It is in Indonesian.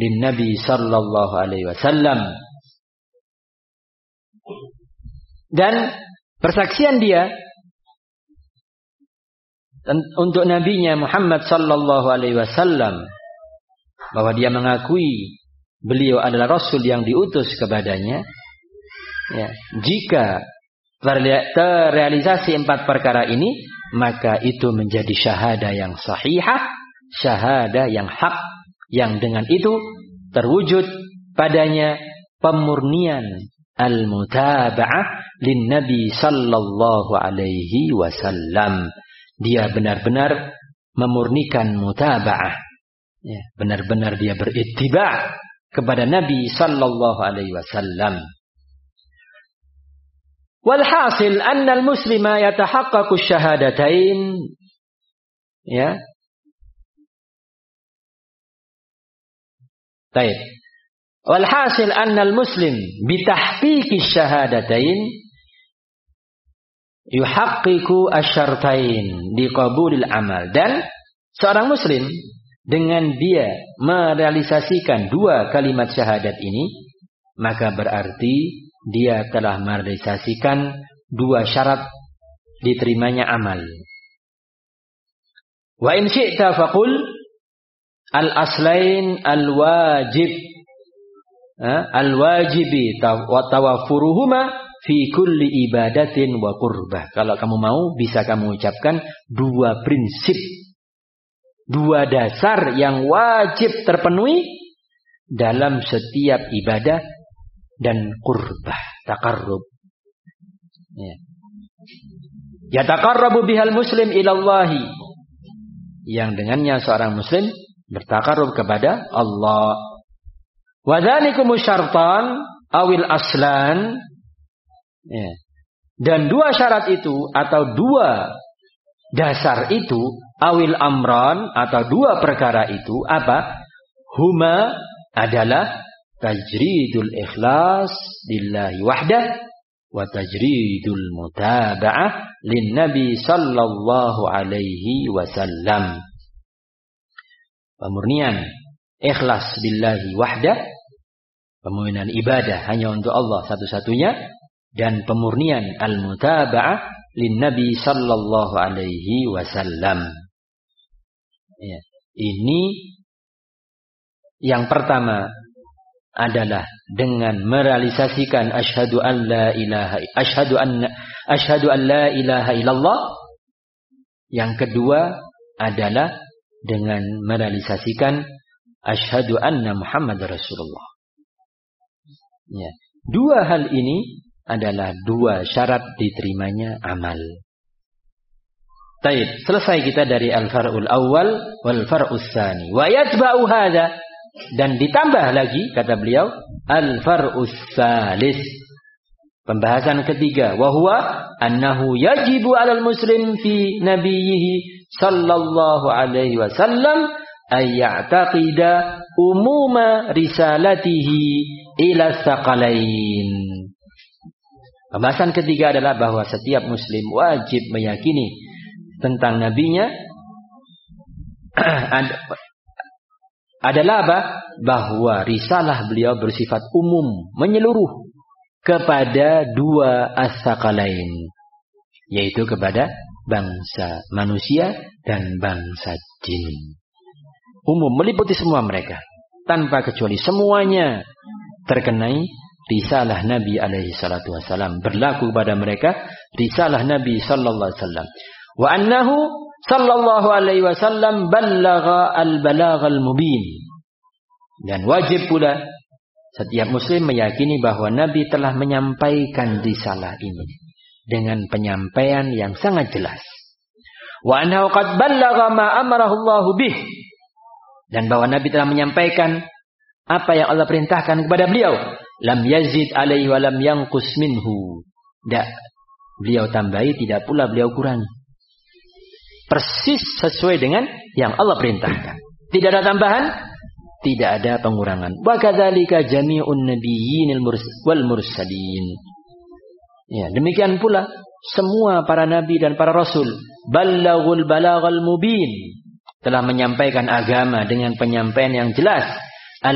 Nabi sallallahu alaihi wasallam. Dan persaksian dia untuk nabinya Muhammad sallallahu alaihi wasallam bahwa dia mengakui beliau adalah rasul yang diutus kepadanya, ya, jika terrealisasi 4 perkara ini, maka itu menjadi syahadah yang sahihah, syahadah yang hak, yang dengan itu terwujud padanya pemurnian al-mutaba'ah lin Nabi sallallahu alaihi wasallam. Dia benar-benar memurnikan mutaba'ah, ya, benar-benar dia berittiba' kepada Nabi sallallahu alaihi wasallam. Walhasil anna al-muslima yatahaqqaqu syahadatain, ya. Baik. Walhasil anna al-muslim bitahqiqi syahadatain yuhaqqiqu asyartain liqabulil amal. Dan seorang muslim dengan dia merealisasikan 2 kalimat syahadat ini, maka berarti dia telah merealisasikan 2 syarat diterimanya amal. Wa in syi'ta faqul al-aslain al-wajib, al-wajibi wa tawaffuruhuma fi kulli ibadatin wa qurbah. Kalau kamu mau, bisa kamu ucapkan 2 prinsip, 2 dasar yang wajib terpenuhi dalam setiap ibadah dan qurbah, taqarrub. Ya. Yataqarrabu bihal muslim ilallahi, yang dengannya seorang muslim bertaqarrub kepada Allah. Wa dzalikumu syartan awil aslan. Ya. Dan 2 syarat itu atau 2 dasar itu, awil amran atau 2 perkara itu apa? Huma adalah tajridul ikhlas lillahi wahdah wa tajridul mutaba'ah lin Nabi sallallahu alaihi wasallam. Pemurnian ikhlas billahi wahdah, pemurnian ibadah hanya untuk Allah satu-satunya, dan pemurnian al-mutaba'ah lin Nabi sallallahu alaihi wasallam. Ya, ini yang pertama adalah dengan merealisasikan asyhadu an la ilaha illallah. Yang kedua adalah dengan merealisasikan asyhadu anna Muhammadar Rasulullah. Ya. 2 hal ini adalah 2 syarat diterimanya amal. Baik, selesai kita dari al-far'ul awal wal far'us tsani. Wa yatba'u hadza, dan ditambah lagi kata beliau al-far'us tsalis, pembahasan ketiga, wa huwa annahu yajibu 'alal muslim fi nabiyhi sallallahu alaihi wasallam ay ya'taqida umuma risalatihi ila tsaqalain. Pembahasan ketiga adalah bahwa setiap muslim wajib meyakini tentang nabinya adalah apa? Bahwa risalah beliau bersifat umum, menyeluruh kepada 2 as-tsaqalain, yaitu kepada bangsa manusia dan bangsa jin. Umum, meliputi semua mereka tanpa kecuali, semuanya terkenai risalah Nabi alaihi salatu wasallam, berlaku pada mereka risalah Nabi sallallahu alaihi wasallam. Wa annahu sallallahu alaihi wasallam ballagha al-balaghal mubin. Dan wajib pula setiap muslim meyakini bahwa Nabi telah menyampaikan risalah ini dengan penyampaian yang sangat jelas. Wa annahu qad ballagha ma amarahu Allah bih. Dan bahwa Nabi telah menyampaikan apa yang Allah perintahkan kepada beliau. Lam yazid alaihi wa lam yanqus minhu. Tidak beliau tambahi, tidak pula beliau kurangi. Persis sesuai dengan yang Allah perintahkan. Tidak ada tambahan, tidak ada pengurangan. Wa kadzalika jami'un nabiyyin wal mursalin. Ya, demikian pula semua para nabi dan para rasul, ballaghul balaghal mubin, telah menyampaikan agama dengan penyampaian yang jelas.